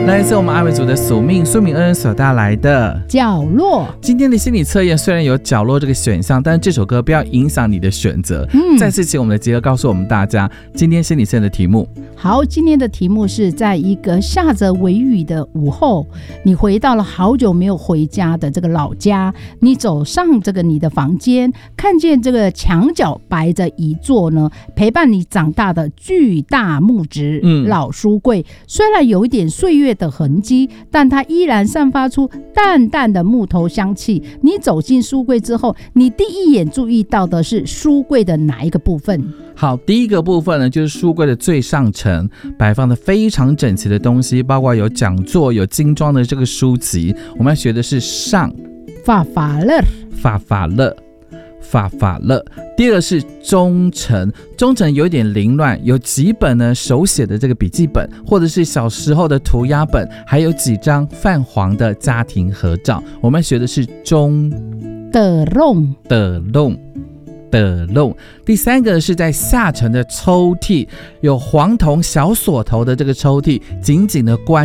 来自我们阿维族的宿命苏敏恩所带来的角落。 今天的心理测验虽然有角落这个选项，但是这首歌不要影响你的选择。再次请我们的杰哥告诉我们大家今天心理测验的题目。 好，今天的题目是在一个下着微雨的午后，你回到了好久没有回家的这个老家，你走上这个你的房间，看见这个墙角摆着一座呢陪伴你长大的巨大木质老书柜，虽然有一点岁月的痕迹，但它依然散发出淡淡的木头香气。你走进书柜之后，你第一眼注意到的是书柜的哪一个部分？ 好，第一个部分呢，就是书柜的最上层摆放的非常整齐的东西，包括有讲座、有精装的这个书籍。我们要学的是上法法勒， 法法勒，法法勒。第二个是中层，中层有点凌乱，有几本呢手写的这个笔记本，或者是小时候的涂鸦本，还有几张泛黄的家庭合照。我们学的是中的弄的弄的弄。第三个是在下层的抽屉，有黄铜小锁头的这个抽屉紧紧的关